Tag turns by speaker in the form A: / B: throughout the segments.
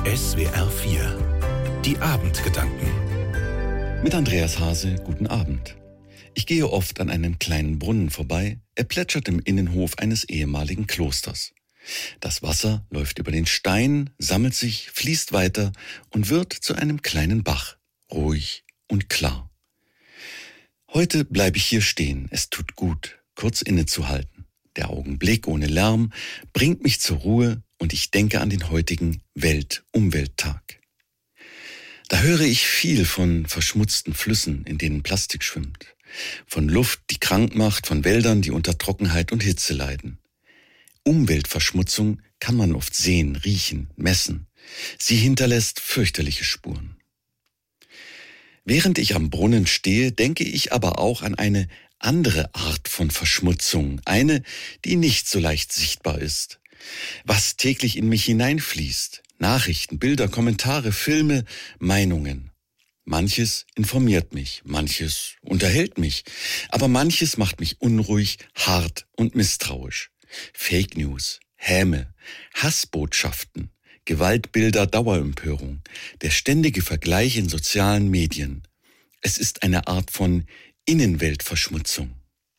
A: SWR 4 Die Abendgedanken
B: Mit Andreas Hase, guten Abend. Ich gehe oft an einem kleinen Brunnen vorbei. Er plätschert im Innenhof eines ehemaligen Klosters. Das Wasser läuft über den Stein, sammelt sich, fließt weiter und wird zu einem kleinen Bach, ruhig und klar. Heute bleibe ich hier stehen. Es tut gut, kurz innezuhalten. Der Augenblick ohne Lärm bringt mich zur Ruhe und ich denke an den heutigen Welt-Umwelttag. Da höre ich viel von verschmutzten Flüssen, in denen Plastik schwimmt, von Luft, die krank macht, von Wäldern, die unter Trockenheit und Hitze leiden. Umweltverschmutzung kann man oft sehen, riechen, messen. Sie hinterlässt fürchterliche Spuren. Während ich am Brunnen stehe, denke ich aber auch an eine andere Art von Verschmutzung, eine, die nicht so leicht sichtbar ist. Was täglich in mich hineinfließt, Nachrichten, Bilder, Kommentare, Filme, Meinungen. Manches informiert mich, manches unterhält mich, aber manches macht mich unruhig, hart und misstrauisch. Fake News, Häme, Hassbotschaften, Gewaltbilder, Dauerempörung, der ständige Vergleich in sozialen Medien. Es ist eine Art von Innenweltverschmutzung.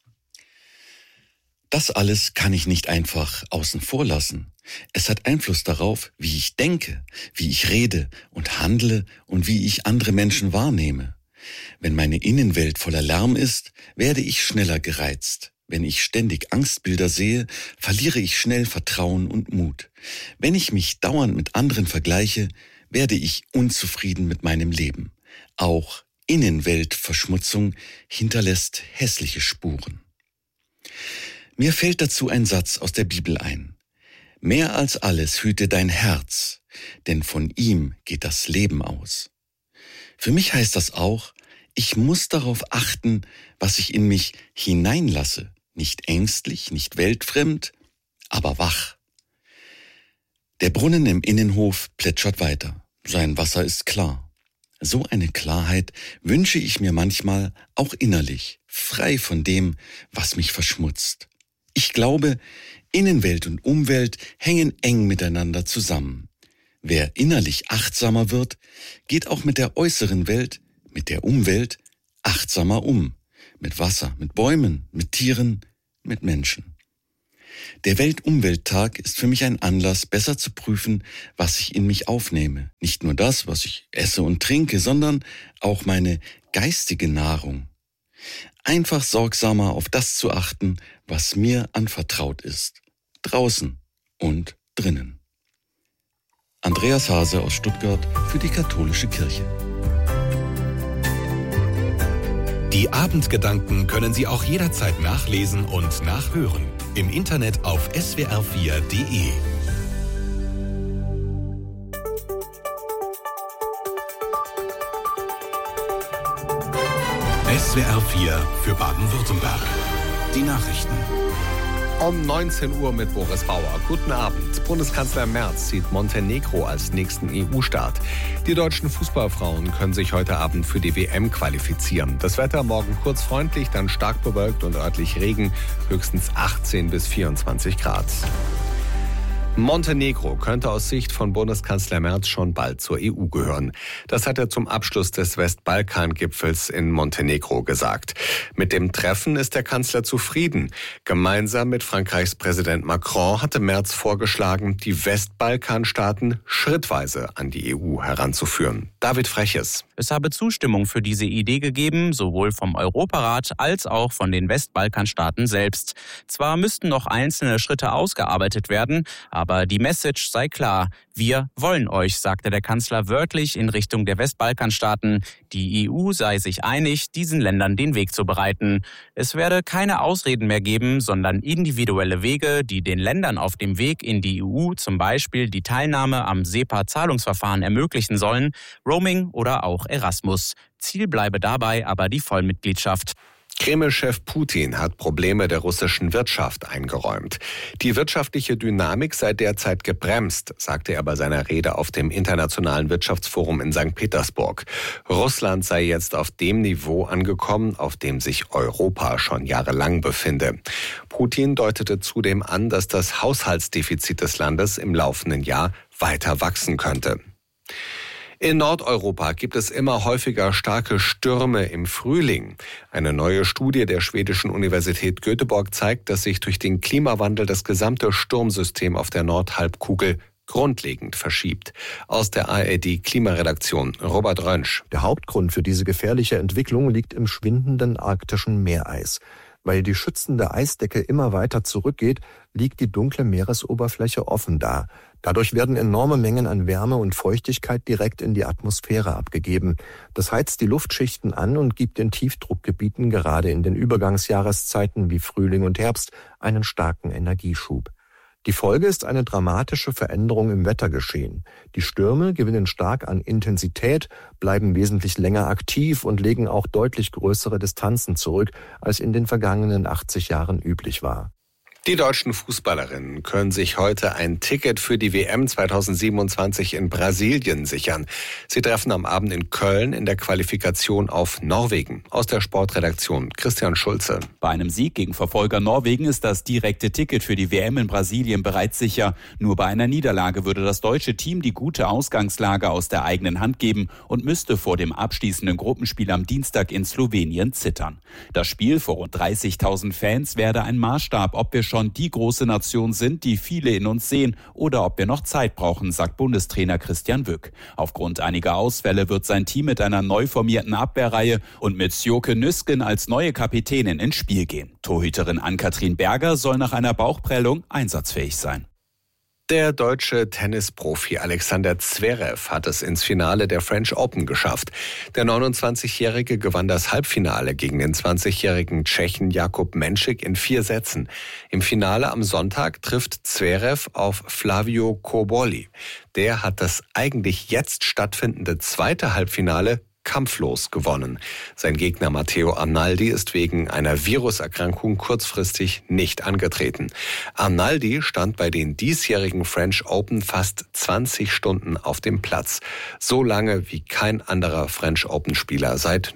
B: Das alles kann ich nicht einfach außen vor lassen. Es hat Einfluss darauf, wie ich denke, wie ich rede und handle und wie ich andere Menschen wahrnehme. Wenn meine Innenwelt voller Lärm ist, werde ich schneller gereizt. Wenn ich ständig Angstbilder sehe, verliere ich schnell Vertrauen und Mut. Wenn ich mich dauernd mit anderen vergleiche, werde ich unzufrieden mit meinem Leben. Auch Innenweltverschmutzung hinterlässt hässliche Spuren. Mir fällt dazu ein Satz aus der Bibel ein. Mehr als alles hüte dein Herz, denn von ihm geht das Leben aus. Für mich heißt das auch, ich muss darauf achten, was ich in mich hineinlasse. Nicht ängstlich, nicht weltfremd, aber wach. Der Brunnen im Innenhof plätschert weiter. Sein Wasser ist klar. So eine Klarheit wünsche ich mir manchmal auch innerlich, frei von dem, was mich verschmutzt. Ich glaube, Innenwelt und Umwelt hängen eng miteinander zusammen. Wer innerlich achtsamer wird, geht auch mit der äußeren Welt, mit der Umwelt, achtsamer um. Mit Wasser, mit Bäumen, mit Tieren, mit Menschen. Der Welt-Umwelttag ist für mich ein Anlass, besser zu prüfen, was ich in mich aufnehme. Nicht nur das, was ich esse und trinke, sondern auch meine geistige Nahrung. Einfach sorgsamer auf das zu achten, was mir anvertraut ist. Draußen und drinnen. Andreas Hase aus Stuttgart für die Katholische Kirche.
A: Die Abendgedanken können Sie auch jederzeit nachlesen und nachhören. Im Internet auf swr4.de. SWR 4 für Baden-Württemberg. Die Nachrichten.
C: Um 19 Uhr mit Boris Bauer. Guten Abend. Bundeskanzler Merz sieht Montenegro als nächsten EU-Staat. Die deutschen Fußballfrauen können sich heute Abend für die WM qualifizieren. Das Wetter morgen kurz freundlich, dann stark bewölkt und örtlich Regen, höchstens 18 bis 24 Grad. Montenegro könnte aus Sicht von Bundeskanzler Merz schon bald zur EU gehören. Das hat er zum Abschluss des Westbalkan-Gipfels in Montenegro gesagt. Mit dem Treffen ist der Kanzler zufrieden. Gemeinsam mit Frankreichs Präsident Macron hatte Merz vorgeschlagen, die Westbalkanstaaten schrittweise an die EU heranzuführen. David Freches.
D: Es habe Zustimmung für diese Idee gegeben, sowohl vom Europarat als auch von den Westbalkanstaaten selbst. Zwar müssten noch einzelne Schritte ausgearbeitet werden, aber die Message sei klar. Wir wollen euch, sagte der Kanzler wörtlich in Richtung der Westbalkanstaaten. Die EU sei sich einig, diesen Ländern den Weg zu bereiten. Es werde keine Ausreden mehr geben, sondern individuelle Wege, die den Ländern auf dem Weg in die EU zum Beispiel die Teilnahme am SEPA-Zahlungsverfahren ermöglichen sollen, Roaming oder auch Erasmus. Ziel bleibe dabei aber die Vollmitgliedschaft.
C: Kreml-Chef Putin hat Probleme der russischen Wirtschaft eingeräumt. Die wirtschaftliche Dynamik sei derzeit gebremst, sagte er bei seiner Rede auf dem Internationalen Wirtschaftsforum in St. Petersburg. Russland sei jetzt auf dem Niveau angekommen, auf dem sich Europa schon jahrelang befinde. Putin deutete zudem an, dass das Haushaltsdefizit des Landes im laufenden Jahr weiter wachsen könnte. In Nordeuropa gibt es immer häufiger starke Stürme im Frühling. Eine neue Studie der schwedischen Universität Göteborg zeigt, dass sich durch den Klimawandel das gesamte Sturmsystem auf der Nordhalbkugel grundlegend verschiebt. Aus der ARD-Klimaredaktion Robert Rönsch.
E: Der Hauptgrund für diese gefährliche Entwicklung liegt im schwindenden arktischen Meereis. Weil die schützende Eisdecke immer weiter zurückgeht, liegt die dunkle Meeresoberfläche offen da. Dadurch werden enorme Mengen an Wärme und Feuchtigkeit direkt in die Atmosphäre abgegeben. Das heizt die Luftschichten an und gibt den Tiefdruckgebieten gerade in den Übergangsjahreszeiten wie Frühling und Herbst einen starken Energieschub. Die Folge ist eine dramatische Veränderung im Wettergeschehen. Die Stürme gewinnen stark an Intensität, bleiben wesentlich länger aktiv und legen auch deutlich größere Distanzen zurück, als in den vergangenen 80 Jahren üblich war.
C: Die deutschen Fußballerinnen können sich heute ein Ticket für die WM 2027 in Brasilien sichern. Sie treffen am Abend in Köln in der Qualifikation auf Norwegen. Aus der Sportredaktion Christian Schulze.
F: Bei einem Sieg gegen Verfolger Norwegen ist das direkte Ticket für die WM in Brasilien bereits sicher. Nur bei einer Niederlage würde das deutsche Team die gute Ausgangslage aus der eigenen Hand geben und müsste vor dem abschließenden Gruppenspiel am Dienstag in Slowenien zittern. Das Spiel vor rund 30.000 Fans werde ein Maßstab, ob wir schon die große Nation sind, die viele in uns sehen, oder ob wir noch Zeit brauchen, sagt Bundestrainer Christian Wück. Aufgrund einiger Ausfälle wird sein Team mit einer neu formierten Abwehrreihe und mit Sjoke Nüsken als neue Kapitänin ins Spiel gehen. Torhüterin Ann-Kathrin Berger soll nach einer Bauchprellung einsatzfähig sein.
C: Der deutsche Tennisprofi Alexander Zverev hat es ins Finale der French Open geschafft. Der 29-Jährige gewann das Halbfinale gegen den 20-jährigen Tschechen Jakub Menšik in 4 Sätzen. Im Finale am Sonntag trifft Zverev auf Flavio Cobolli. Der hat das eigentlich jetzt stattfindende zweite Halbfinale kampflos gewonnen. Sein Gegner Matteo Arnaldi ist wegen einer Viruserkrankung kurzfristig nicht angetreten. Arnaldi stand bei den diesjährigen French Open fast 20 Stunden auf dem Platz. So lange wie kein anderer French Open-Spieler seit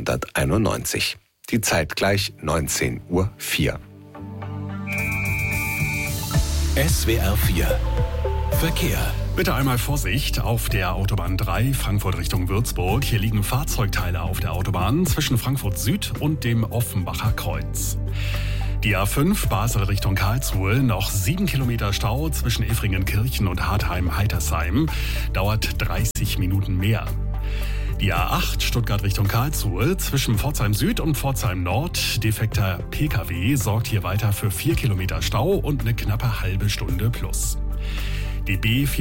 C: 1991. Die Zeit gleich 19:04 Uhr.
A: SWR 4 Verkehr.
G: Bitte einmal Vorsicht auf der Autobahn 3 Frankfurt Richtung Würzburg. Hier liegen Fahrzeugteile auf der Autobahn zwischen Frankfurt Süd und dem Offenbacher Kreuz. Die A5 Basel Richtung Karlsruhe, noch 7 Kilometer Stau zwischen Effringenkirchen und Hartheim-Heitersheim, dauert 30 Minuten mehr. Die A8 Stuttgart Richtung Karlsruhe, zwischen Pforzheim Süd und Pforzheim Nord, defekter Pkw sorgt hier weiter für 4 Kilometer Stau und eine knappe halbe Stunde plus. Die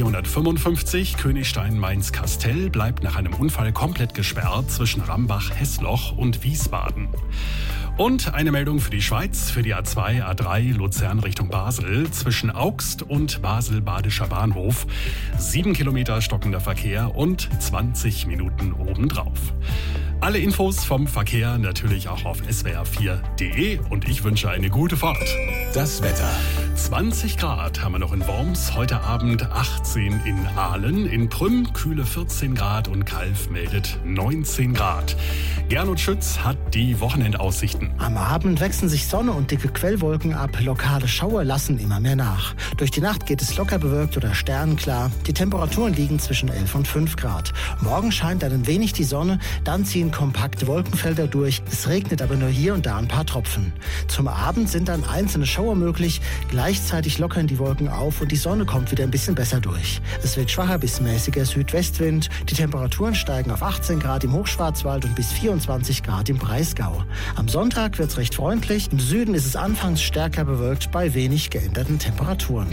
G: B455 Königstein-Mainz-Kastel bleibt nach einem Unfall komplett gesperrt zwischen Rambach-Hessloch und Wiesbaden. Und eine Meldung für die Schweiz, für die A2, A3 Luzern Richtung Basel, zwischen Augst und Basel-Badischer Bahnhof. 7 Kilometer stockender Verkehr und 20 Minuten obendrauf. Alle Infos vom Verkehr natürlich auch auf swr4.de und ich wünsche eine gute Fahrt.
A: Das Wetter.
G: 20 Grad haben wir noch in Worms, heute Abend 18 in Aalen, in Prüm kühle 14 Grad und Calw meldet 19 Grad. Gernot Schütz hat die Wochenendaussichten.
H: Am Abend wechseln sich Sonne und dicke Quellwolken ab, lokale Schauer lassen immer mehr nach. Durch die Nacht geht es locker bewölkt oder sternenklar. Die Temperaturen liegen zwischen 11 und 5 Grad. Morgen scheint dann ein wenig die Sonne, dann ziehen kompakte Wolkenfelder durch. Es regnet aber nur hier und da ein paar Tropfen. Zum Abend sind dann einzelne Schauer möglich. Gleichzeitig lockern die Wolken auf und die Sonne kommt wieder ein bisschen besser durch. Es wird schwacher bis mäßiger Südwestwind. Die Temperaturen steigen auf 18 Grad im Hochschwarzwald und bis 24 Grad im Breisgau. Am Sonntag wird es recht freundlich. Im Süden ist es anfangs stärker bewölkt bei wenig geänderten Temperaturen.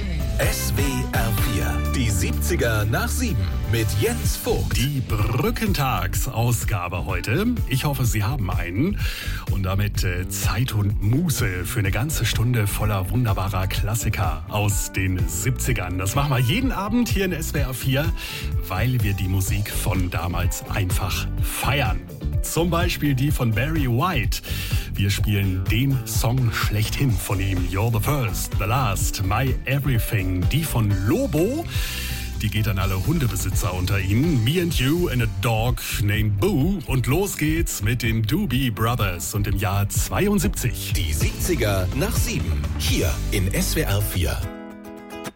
A: SWR 4, die 70er nach 7 mit Jens Vogt.
G: Die Brückentagsausgabe heute. Ich hoffe, Sie haben einen. Und damit Zeit und Muße für eine ganze Stunde voller wunderbarer Klassiker aus den 70ern. Das machen wir jeden Abend hier in SWR 4, weil wir die Musik von damals einfach feiern. Zum Beispiel die von Barry White. Wir spielen den Song schlechthin von ihm. You're the first, the last, my everything. Die von Lobo. Die geht an alle Hundebesitzer unter Ihnen. Me and You and a Dog named Boo. Und los geht's mit den Doobie Brothers und im Jahr 72.
A: Die 70er nach 7. Hier in SWR 4.